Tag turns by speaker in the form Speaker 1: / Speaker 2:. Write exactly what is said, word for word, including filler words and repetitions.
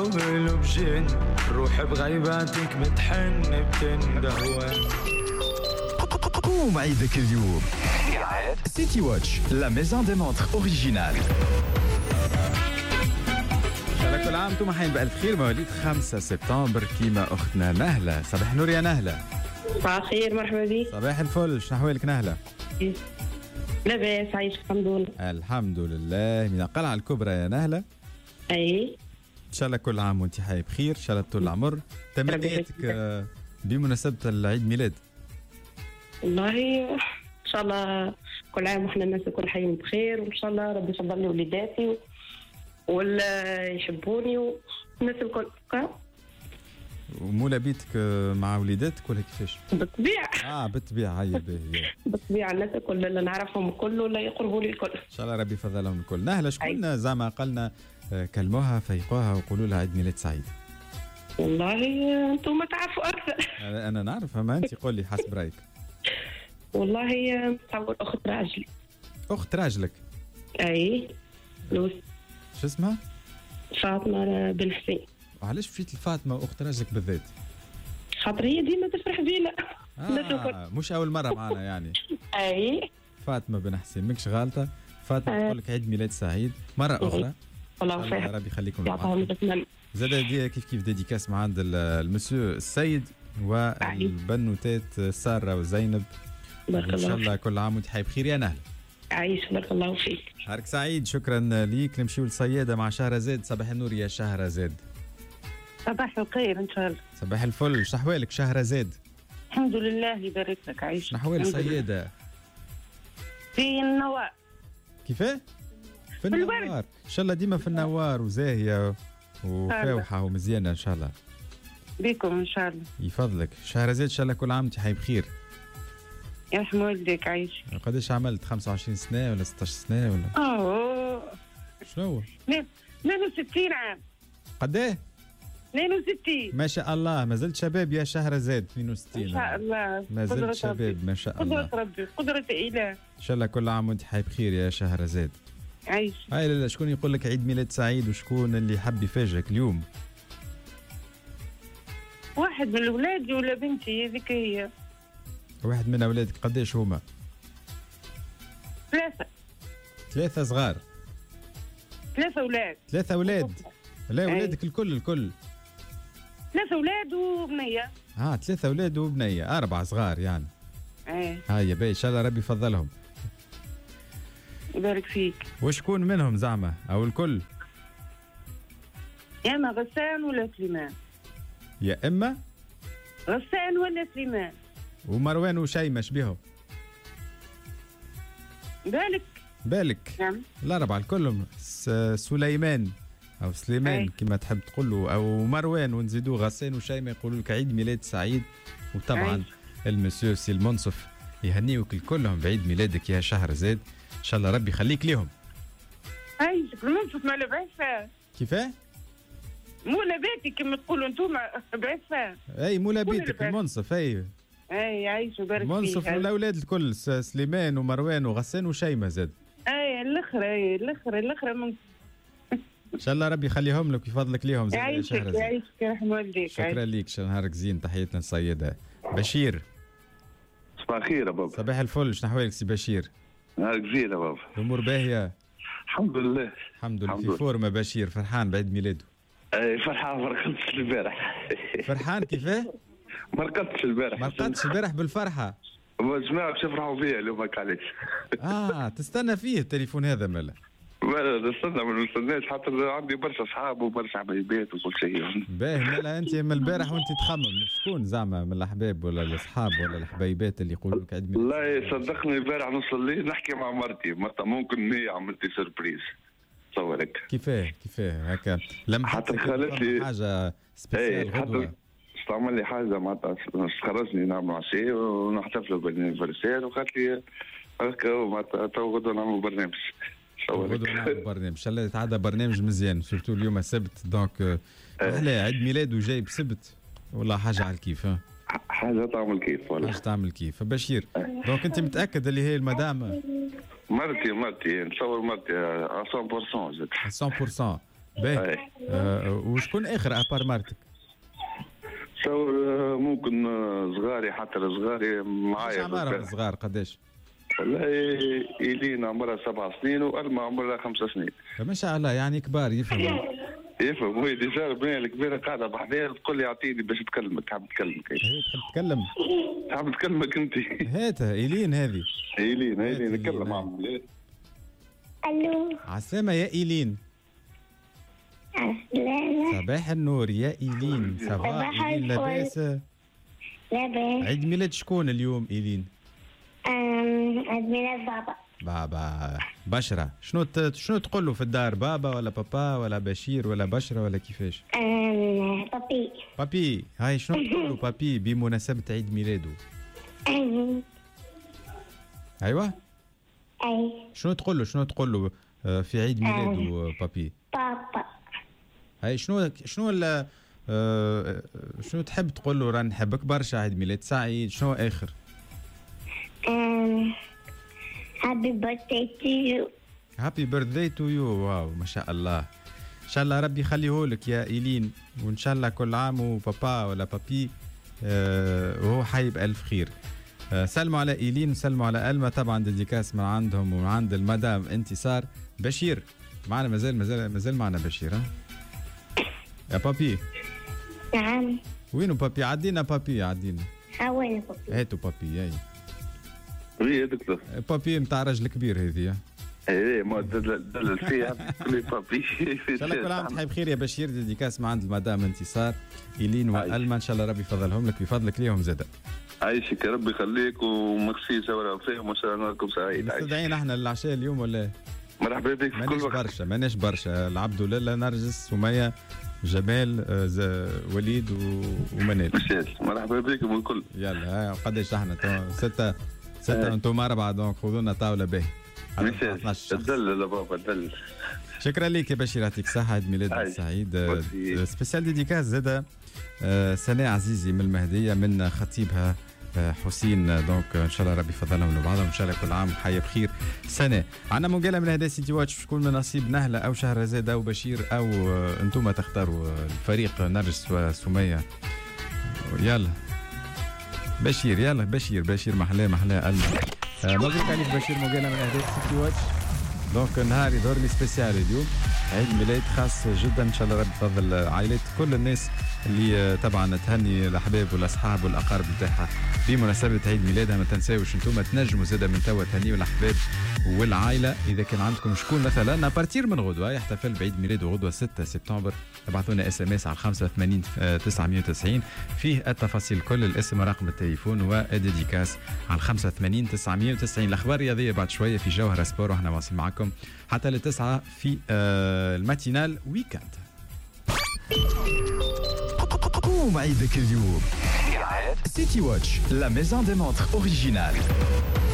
Speaker 1: بجن روح بغيباتك متحن بتندهون.
Speaker 2: قوم عيدك اليوم سيتي واتش لا ميزون دي مونتر اوريجينال.
Speaker 3: على كل عام انتم حين بألف خير. مواليد خمسة سبتمبر كيما أختنا نهلة. صباح النور يا نهلة.
Speaker 4: صباح الخير، مرحبا بك.
Speaker 3: صباح الفل، شنو أحوالك نهلة؟
Speaker 4: لاباس، عايشك الحمد لله.
Speaker 3: الحمد لله. من القلعة الكبرى يا نهلة.
Speaker 4: أي
Speaker 3: إن شاء الله كل عام وأنت حي بخير، إن شاء الله طول العمر. تمنياتك بمناسبة العيد ميلاد.
Speaker 4: والله إن شاء الله كل عام وإحنا الناس الكل حيين بخير، وإن شاء الله ربي يفضل لي وليداتي ولا يحبوني والناس الكل.
Speaker 3: ومولا بيتك مع وليداتك ولا كيفاش؟
Speaker 4: بالطبيعة.
Speaker 3: اه بالطبيعة. هيا باهي.
Speaker 4: بالطبيعة الناس الكل اللي نعرفهم الكل ولا يقربوا لي الكل.
Speaker 3: إن شاء الله ربي يفضلهم الكل. نهلة شكون زعما قالنا كلموها فيقوها وقولوا لها عيد ميلاد سعيد؟
Speaker 4: والله أنتم تعرفوا أكثر.
Speaker 3: أنا نعرفها، ما أنت قولي حسب رأيك.
Speaker 4: والله تصور أخت راجلي.
Speaker 3: أخت راجلك؟
Speaker 4: أي لوس.
Speaker 3: شو اسمها؟
Speaker 4: فاطمة بن حسين.
Speaker 3: وعلاش مشيت لفاطمة وأخت راجلك بالذات؟
Speaker 4: خاطر هي ديما تفرح بينا.
Speaker 3: آه مش أول مرة معنا يعني.
Speaker 4: أي
Speaker 3: فاطمة بن حسين ماكش غالطة. فاطمة تقول لك عيد ميلاد سعيد مرة أخرى.
Speaker 4: والله خير.
Speaker 3: ربي يخليكم
Speaker 4: يعطيهم العافية.
Speaker 3: زاد دي كيف كيف ديديكاس مع عند المسيو السيد والبنوتات سارة وزينب.
Speaker 4: بارك الله.
Speaker 3: إن شاء الله كل عام وأنت حي بخير يا نهل.
Speaker 4: عايش بارك الله فيك.
Speaker 3: نهارك سعيد. شكرا ليك. نمشيو لصيادة مع شهرزاد. صباح النور يا شهرزاد.
Speaker 5: صباح الخير ان شاء الله.
Speaker 3: صباح الفل. شنو احوالك شهرزاد؟
Speaker 5: الحمد لله يبارك لك. عايش.
Speaker 3: شنو احوال صيادة؟
Speaker 5: في النوار.
Speaker 3: كيفاه؟ في النوار. ان شاء الله ديما في النوار وزاهية وفاوحة ومزيانة ان شاء الله.
Speaker 5: بكم ان شاء الله.
Speaker 3: يفضلك شهرزاد. ان شاء الله كل عام وانت حي بخير.
Speaker 5: يرحم والديك. عايش.
Speaker 3: قداش عملت؟ خمسة وعشرين سنة ولا ستة عشر سنة ولا؟
Speaker 5: اوه
Speaker 3: شنو هو؟
Speaker 5: اثنين وستين عام.
Speaker 3: قداه؟
Speaker 5: اثنين وستين.
Speaker 3: ما شاء الله. ما زلت شباب يا شهرزاد. اثنين وستين
Speaker 5: ان شاء الله.
Speaker 3: ما زلت شباب ما شاء الله.
Speaker 5: قدرة ربي قدرة إله.
Speaker 3: ان شاء الله كل عام وانت حي بخير يا شهرزاد.
Speaker 5: عايش.
Speaker 3: هاي لا شكون يقول لك عيد ميلاد سعيد وشكون اللي حب يفاجئك اليوم؟
Speaker 5: واحد من اولادي ولا بنتي هذيك هي.
Speaker 3: واحد من اولادك. قداش هما؟
Speaker 5: ثلاثة.
Speaker 3: ثلاثة صغار.
Speaker 5: ثلاثة اولاد.
Speaker 3: ثلاثة اولاد. لا اولادك الكل الكل.
Speaker 5: ثلاثة اولاد وبنية.
Speaker 3: اه ثلاثة اولاد وبنية. أربعة صغار يعني.
Speaker 5: ايه.
Speaker 3: هيا باهي ان شاء الله ربي يفضلهم.
Speaker 5: يبارك فيك.
Speaker 3: وشكون منهم زعما او الكل؟
Speaker 5: يا اما غسان ولا سليمان.
Speaker 3: يا اما
Speaker 5: غسان ولا سليمان.
Speaker 3: ومروان وشيمة شبيهم؟
Speaker 5: بالك.
Speaker 3: بالك.
Speaker 5: نعم.
Speaker 3: الأربعة الكلهم. سليمان أو سليمان كما تحب تقول له، أو مروان ونزيدوا غسان وشيمة يقولوا لك عيد ميلاد سعيد. وطبعا أي. المسيو سي المنصف يهنيوك الكلهم بعيد ميلادك يا شهرزاد. إن شاء الله ربي يخليك ليهم.
Speaker 5: أي المنصف ما لبعثة.
Speaker 3: كيفاه؟
Speaker 5: مولا بيتك كما تقولوا انتم بعثة.
Speaker 3: أي مولا بيتك المنصف. أي
Speaker 5: اي عايش وبارك فيك.
Speaker 3: منصف والاولاد الكل سليمان ومروان وغسان وشيمة زاد.
Speaker 5: اي الاخر اي الاخر الاخر منصف.
Speaker 3: ان شاء الله ربي يخليهم لك ويفضلك ليهم زاد.
Speaker 5: يعيشك يعيشك يرحم والديك.
Speaker 3: شكرا ليك. نهارك زين. تحياتنا للسيدة بشير.
Speaker 6: صباح الخير يا بابا.
Speaker 3: صباح الفل. شنو احوالك سي بشير؟
Speaker 6: نهارك زين يا بابا.
Speaker 3: الامور باهية؟
Speaker 6: الحمد لله.
Speaker 3: الحمد لله. في فورمة بشير. فرحان بعيد ميلاده؟
Speaker 6: اي فرحان. ما رقدتش البارح.
Speaker 3: فرحان كيفاه؟
Speaker 6: ما رقدتش البارح.
Speaker 3: ما رقدتش البارح بالفرحة؟
Speaker 6: الجماعة باش يفرحوا فيا اليوم. هكا علاش؟
Speaker 3: اه تستنى فيه التليفون هذا مالا؟
Speaker 6: لا نستنى ما نستناش خاطر عندي برشا اصحاب وبرشا حبايبات وكل شيء.
Speaker 3: باهي. مالا انت من البارح وانت تخمم شكون زعما من الاحباب ولا الاصحاب ولا الحبايبات اللي يقولوا لك عيد ميلاد؟
Speaker 6: والله صدقني البارح نوصل الليل نحكي مع مرتي. مرتي ممكن هي عملت لي سربريز. تصورك
Speaker 3: كيفاه كيفاه هكا لما
Speaker 6: حتى خلت لي
Speaker 3: حاجه سبيسيال غدوه.
Speaker 6: استعمل لي حاجه معناتها خرجني نعمل عشاء ونحتفلوا بالانيفرسير وقالت لي هكا معناتها تو غدوه نعملوا برنامج.
Speaker 3: غدوه نعملوا برنامج. ان شاء الله يتعدى برنامج مزيان سورتو اليوم السبت. دونك احلى عيد ميلاد وجاي بسبت والله حاجه على الكيف. ها
Speaker 6: حاجه تعمل كيف والله.
Speaker 3: حاجه تعمل كيف. بشير دونك انت متاكد اللي هي المدام؟
Speaker 6: مرتي مرتي نتصور مرتي مية بالمية زاد.
Speaker 3: مية بالمية باهي.
Speaker 6: أي.
Speaker 3: آه وشكون اخر ابار مرتك؟
Speaker 6: تصور آه، ممكن آه، صغاري حتى الصغاري
Speaker 3: قداش
Speaker 6: معايا.
Speaker 3: عمرهم صغار قداش؟
Speaker 6: والله إيلين عمرها سبع سنين وألما عمرها خمس سنين.
Speaker 3: ما شاء الله يعني كبار يفهموا.
Speaker 6: يفهم هو ديجا البنيه الكبيره قاعده بحذايا تقول لي اعطيني باش تكلمك، حاب تكلمك.
Speaker 3: هي تحب تتكلم؟
Speaker 6: حاب تكلمك انت.
Speaker 3: هاتها ايلين هذه.
Speaker 6: ايلين
Speaker 3: هات
Speaker 6: ايلين
Speaker 3: إيلين،
Speaker 6: نتكلم
Speaker 3: هاي.
Speaker 6: معهم.
Speaker 4: الو
Speaker 3: عسلامة يا ايلين.
Speaker 4: عسلامة.
Speaker 3: صباح النور يا ايلين. صباح
Speaker 4: صباح
Speaker 3: ايلين
Speaker 4: الفل.
Speaker 3: لاباس؟
Speaker 4: لاباس.
Speaker 3: عيد ميلاد شكون اليوم ايلين؟
Speaker 4: أم، عيد ميلاد بابا.
Speaker 3: بابا بشرة. شنو ت... شنو تقول له في الدار؟ بابا ولا بابا ولا بشير ولا بشرة ولا كيفاش؟
Speaker 4: أم، بابي.
Speaker 3: بابي. هاي شنو تقول له بابي بمناسبة عيد ميلاده؟
Speaker 4: أم،
Speaker 3: ايوه.
Speaker 4: أي
Speaker 3: شنو تقول له شنو تقول له آه، في عيد ميلاده آه، بابي؟
Speaker 4: بابا.
Speaker 3: هاي شنو شنو ال آه، شنو تحب تقول له؟ راه نحبك برشا، عيد ميلاد سعيد، شنو اخر؟
Speaker 4: أم، happy birthday to you.
Speaker 3: هابي بيرثداي تو يو. واو ما شاء الله. ان شاء الله ربي يخليه لك يا ايلين، وان شاء الله كل عام وبابا ولا بابي آه، وهو حي بألف خير. آه، سلموا على ايلين وسلموا على ألما، طبعا ديديكاس من عندهم ومن عند المدام انتصار. بشير معنا مازال مازال مازال معنا بشير. ها يا بابي.
Speaker 4: نعم.
Speaker 3: وينو بابي؟ عدينا بابي عدينا.
Speaker 4: وين بابي؟
Speaker 3: هاتوا بابي. هاي
Speaker 6: وي يا دكتور.
Speaker 3: بابي متاع راجل كبير هذه.
Speaker 6: ايه ما دلل دلل فيها كل بابي.
Speaker 3: ان شاء الله كل عام تحب خير يا بشير. ديديكاس مع عند المدام انتصار ايلين والما، ان شاء الله ربي يفضلهم لك بفضلك ليهم زاده.
Speaker 6: عايشك يا ربي يخليك وميرسي سوا فيهم وان شاء الله نهاركم سعيد.
Speaker 3: مستدعين احنا للعشاء اليوم ولا؟
Speaker 6: مرحبا بك في كل
Speaker 3: مانيش
Speaker 6: وقت.
Speaker 3: برشا مانيش برشا. العبد لله، نرجس، سمية، جمال، آه، ز- وليد و- ومنال.
Speaker 6: مشيت مرحبا بكم الكل.
Speaker 3: يلا ها قداش احنا تو ستة ستة
Speaker 6: آه.
Speaker 3: انتم أربعة، دونك خذوا لنا طاولة باهي.
Speaker 6: مشيت تدلل يا بابا تدلل.
Speaker 3: شكرا لك يا بشير، يعطيك الصحة، عيد ميلاد
Speaker 6: عايش.
Speaker 3: سعيد.
Speaker 6: ميرسي.
Speaker 3: سبيسيال ديديكاس زادة آه، سناء عزيزي من المهدية من خطيبها آه، حسين. دونك ان شاء الله ربي يفضلهم لبعضهم، ان شاء الله كل عام وحية بخير سنة. عندنا مقالة من هدايا سيتي واتش، شكون من نصيب نهلة او شهرزاد او بشير او آه، انتم تختاروا آه، الفريق نرجس وسمية. يلا بشير، يلا بشير بشير محلاه محلاه ألما. آه، مبروك عليك بشير، مقالة من هدايا سيتي واتش. دونك نهار يظهر لي سبيسيال اليوم، عيد ميلاد خاص جدا، ان شاء الله ربي يفضل عائلات كل الناس اللي آه، طبعا تهني الاحباب والاصحاب والاقارب نتاعها بمناسبه عيد ميلادها. ما تنساوش انتم تنجموا زاده من توا تهنيوا الاحباب والعائله. اذا كان عندكم شكون مثلا ابارتير من غدوه يحتفل بعيد ميلاده غدوه ستة سبتمبر، ابعثوا لنا اس ام اس على خمسة ثمانين تسعمية وتسعين فيه التفاصيل كل، الاسم رقم التليفون وديديكاس على خمسة ثمانين تسعمية وتسعين. الاخبار الرياضيه بعد شويه في جوهر سبور، واحنا واصل معكم حتى لتسعة في آه، الماتينال ويكند.
Speaker 2: قوم عيدك اليوم. سيتي واتش لا ميزون دي مونتر اوريجينال.